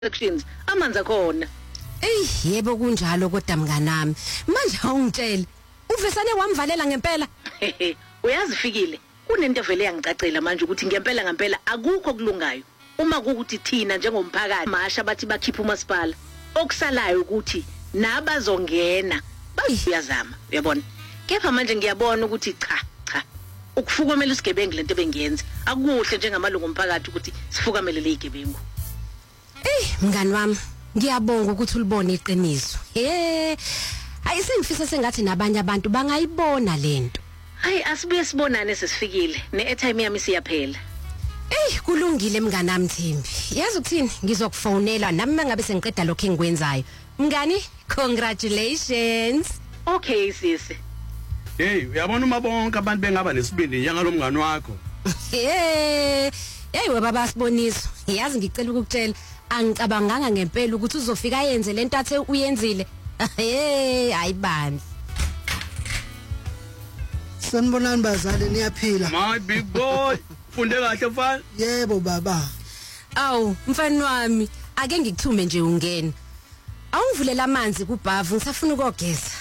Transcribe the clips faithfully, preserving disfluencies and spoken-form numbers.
sections amanzi akhona. Ey yebo kunjalo kodwa mnganami manje awungitshela uvesane wamvalela ngempela uyazifikile kunento vele yangicacela manje ukuthi ngempela ngempela akukho kulungayo uma kuukuthi thina njengomphakathi masha bathi bakhipha umasipala okusalayo ukuthi nabazongena bayazama uyabona kepha manje ngiyabona ukuthi cha cha ukufukamela isigebengu lento bengiyenza akuhle njengamalungu omphakathi ukuthi sifukamele lezigebengu. Ey mngani wami ngiyabonga ukuthi ulibone iqiniso. Eh ayisengifisa sengathi nabanye abantu bangayibona lento. Hayi asibuye sibonane sesifikile ne-airtime yami siyaphela. Ey kulungile mnganami Thembi. Yazi ukuthini ngizokufonela nami mangabe sengiqeda lokho engikwenzayo. Mngani congratulations. Okay sisi. Hey uyabona uma bonke abantu bengaba nesibindi njengalo mngani wakho. Eh hey webaba Siboniso yazi ngicela ukukutshela angicabanganga ngempela ukuthi uzofika yenze lento athe uyenzile. Hey ayibani. Sanibonani bazali niyaphila. My big boy funde kahle mfana. Yebo baba. Awu mfana wami ake ngikuthume nje ungena. Awungivulela amanzi kubhavu ngisafuna ukogeza.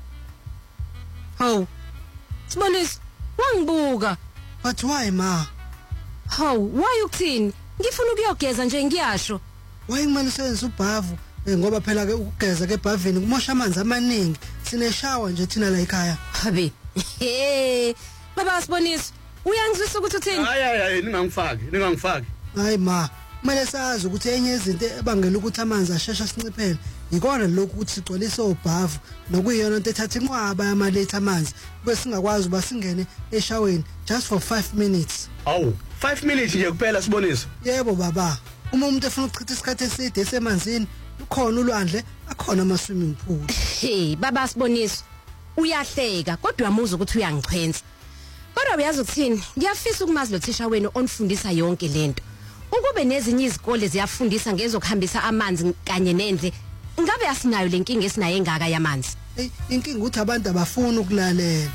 Hawu Siboniso wangibuka. But why ma? Hawu why ukuthini? Ngifuna ukuyogeza nje ngiyasho. Why ngimane senze ubhavu ngoba phela ke ukugeza ke ebhavini kumosha amanzi amaningi. Sine shower nje thina la ekhaya. Habi. Hey baba Siboniso uyangizwisa ukuthi uthini? Hayi hayi ningangifaki ningangifaki. Hayi ma kumele sazi ukuthi enye izinto ebangela ukuthi amanzi ashesha sinciphele ikona lokhu ukuthi sigcwalise obhavu nokuyiyona into ethatha inqwaba yamaletha amanzi bese singakwazi uba singene eshaweni just for five minutes. Awu five minutes nje kuphela Siboniso. Yebo baba uma umuntu efuna ukuchitha isikhathi eside esemanzini ukhona ulwandle akhona ama swimming pool. Hey baba Siboniso uyahleka kodwa uyamuza ukuthi uyangichenza. Kodwa uyazi ukuthini ngiyafisa ukumazi lo thisha wenu onifundisa yonke lento. Ukube nezinye izikole ziyafundisa ngezokuhambisa amanzi kanye nendle ngabe asinayo lenkinga esinayo engaka yamanzi. Hey inkinga ukuthi abantu abafuna ukulalela.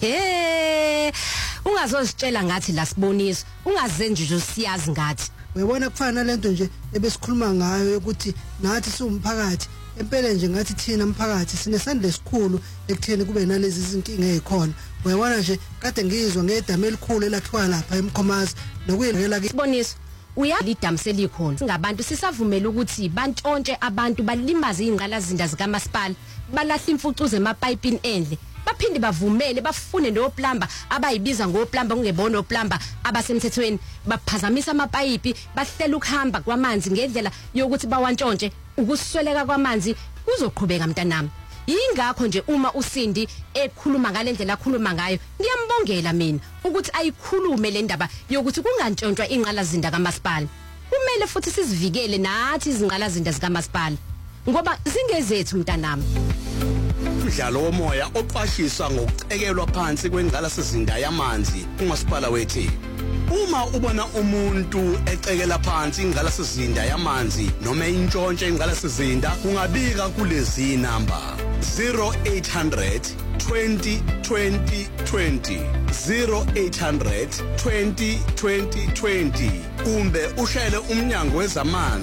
Hey ungazozitshela ngathi la Siboniso ungazenje nje siyazi ngathi. Uyabona kufana lento nje ebesikhuluma ngayo ukuthi nathi siwumphakathi empela nje ngathi thina umphakathi sinesandla esikhulu ekutheni kube nalezi izinkinga ezikhona. Uyabona nje kade ngizwa ngedama elikhulu elakhiwa lapha eMkhomazi nokuyela ke Siboniso uyalidam selikhona singabantu sisavumela ukuthi bantshontshe abantu balimaze ingqalazinda zikamasipala balahla imfucuze emapayipini endle baphinde bavumele bafune noplamba abayibiza ngoplamba kungebona oplamba abasemthethweni baphazamisa amapayipi bahlela ukuhamba kwamanzi ngendlela yokuthi bawantshontshe ukusweleka kwamanzi kuzoqhubeka mntanami. Yingakho nje uma uSindi ekhuluma ngalendlela akhuluma ngayo ngiyambongela mina ukuthi ayikhulume le ndaba yokuthi kungantshontshwa ingqalazinda kamasipala. Kumele futhi sizivikele nathi izingqalazinda zikamasipala ngoba zingezethu mntanami. Umdlalo womoya oqwashisa ngokucekelwa phansi kwengqalasizinda yamanzi umasipala wethu. Uma ubona umuntu ecekela phansi ingqalasizinda yamanzi noma intshontshe ingqalasizinda ungabika kulezi namba zero eight hundred twenty twenty twenty zero eight hundred twenty twenty twenty kumbe ushayele umnyango wezamanzi